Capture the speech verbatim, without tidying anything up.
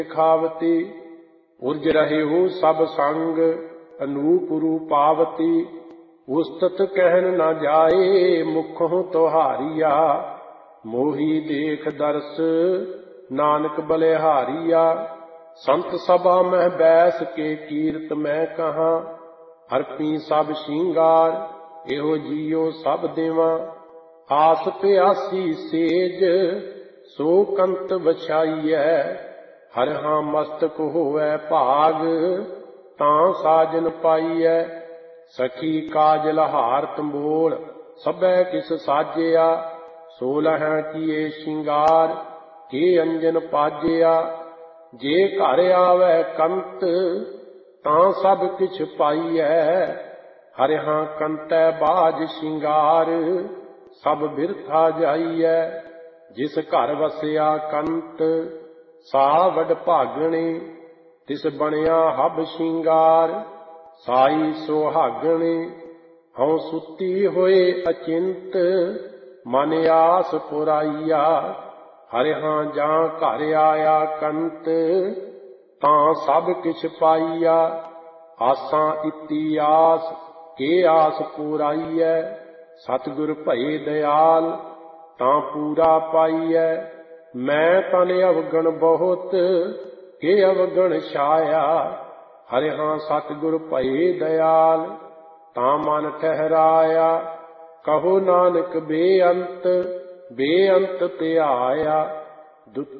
खावती। उर्ज रहे हो सब संग अनूप रूपावती। उस्तत कहन न जाए मुखों तुहारिया। मोही देख दर्श नानक बलिहारिया। संत सभा में बैस के कीर्त मैं कहाँ। हरपी सब श्रृंगार एहो जियो सब देवा। आस प्यासी सेज सो कंत बछाइय। हर हाँ मस्तक होवै भाग तां साजन पाइय। सखी काजल हार तंबोल सबै किस साजिया। सोलह किए श्रृंगार के अंजन पाजिया। जे घर आवे कंत तां सब किछ पाइय। हर हाँ कंतै बाज श्रृंगार सब बिरथा जाइय। जिस घर वसिया कंत सा वड भागणे। तिस बनिया हब श्रृंगार साई सुहागणे। हਉ सुती होए अचिंत मन आस पुराइया। हर हाँ जां घर आया कंत तां सब किछ पाइया। आसां इति आस के आस पुराइय। सतगुर भये दयाल तां पूरा पाइय। मैं तन अवगण बहुत के अवगण छाया। हर हाँ सतगुर भये दयाल तां मन ठहराया। कहो नानक बेअंत बेअंत ते आया।